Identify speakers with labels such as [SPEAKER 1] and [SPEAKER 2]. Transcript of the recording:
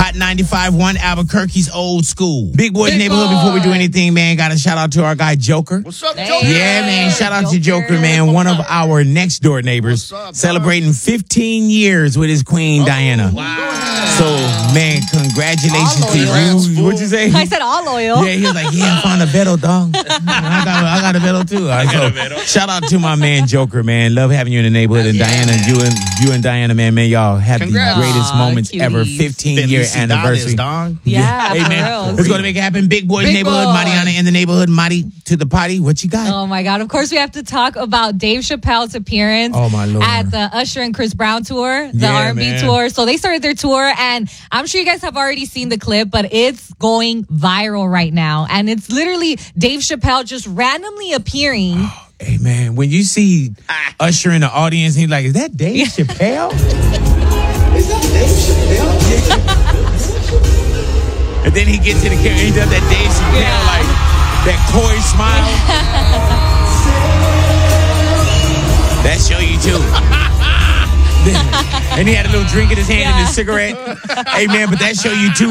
[SPEAKER 1] Hot 95.1 Albuquerque's Old School. Big Boy's Neighborhood. Before we do anything, man, got a shout out to our guy Joker.
[SPEAKER 2] What's up, Joker?
[SPEAKER 1] Yeah, man. Shout out to Joker, man. One of our next door neighbors.
[SPEAKER 2] What's up,
[SPEAKER 1] celebrating 15 years with his queen, Diana.
[SPEAKER 2] Wow.
[SPEAKER 1] So, man, congratulations
[SPEAKER 2] All
[SPEAKER 1] to
[SPEAKER 2] loyal.
[SPEAKER 1] you. What'd you say?
[SPEAKER 3] I said all loyal.
[SPEAKER 1] Yeah, he was like, I found a Beto, dog. I got a Beto, too. Shout out to my man, Joker, man. Love having you in the neighborhood. And Diana, you and Diana, man, y'all have
[SPEAKER 2] Congrats.
[SPEAKER 1] the greatest moments
[SPEAKER 3] cuties.
[SPEAKER 1] ever. 15-year anniversary.
[SPEAKER 3] Yeah,
[SPEAKER 1] Hey,
[SPEAKER 3] for
[SPEAKER 1] man.
[SPEAKER 3] real.
[SPEAKER 1] Let's go to make it happen. Big Boy's
[SPEAKER 2] Big
[SPEAKER 1] Neighborhood.
[SPEAKER 2] Boy.
[SPEAKER 1] Mariana in the neighborhood. Mari to the party. What you got?
[SPEAKER 3] Oh my God. Of course, we have to talk about Dave Chappelle's appearance
[SPEAKER 1] Oh, my Lord.
[SPEAKER 3] at the Usher and Chris Brown tour, the
[SPEAKER 1] Yeah,
[SPEAKER 3] R&B
[SPEAKER 1] man.
[SPEAKER 3] tour. So they started their tour, and I'm sure you guys have already seen the clip, but it's going viral right now. And it's literally Dave Chappelle just randomly appearing.
[SPEAKER 1] Hey, man, when you see Usher in the audience, he's like, is that Dave Chappelle? Is that Dave Chappelle? And then he gets to the camera, he does that Dave Chappelle, like, that coy smile. That show you, too. And he had a little drink in his hand and a cigarette. Hey, man, but that show you, too.